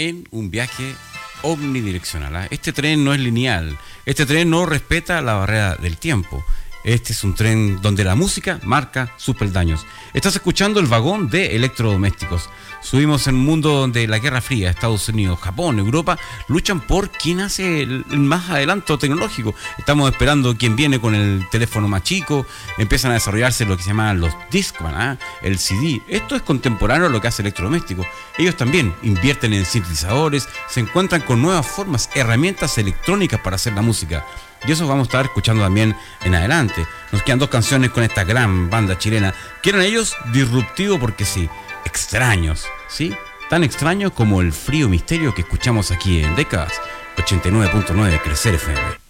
en un viaje omnidireccional, ¿eh? Este tren no es lineal, este tren no respeta la barrera del tiempo. Este es un tren donde la música marca sus peldaños. Estás escuchando el vagón de electrodomésticos. Subimos en un mundo donde la Guerra Fría, Estados Unidos, Japón, Europa, luchan por quién hace el más adelanto tecnológico. Estamos esperando quién viene con el teléfono más chico. Empiezan a desarrollarse lo que se llaman los Discman, el CD. Esto es contemporáneo a lo que hace electrodomésticos. Ellos también invierten en sintetizadores, se encuentran con nuevas formas, herramientas electrónicas para hacer la música. Y eso vamos a estar escuchando también en adelante. Nos quedan 2 canciones con esta gran banda chilena, que eran ellos disruptivos porque sí, extraños, ¿sí? Tan extraños como el frío misterio que escuchamos aquí en Décadas 89.9 Crecer FM.